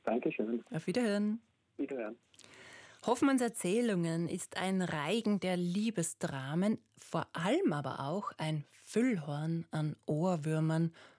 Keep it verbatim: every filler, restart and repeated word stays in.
Dankeschön. Auf Wiederhören. Wiederhören. Hoffmanns Erzählungen ist ein Reigen der Liebesdramen, vor allem aber auch ein Füllhorn an Ohrwürmern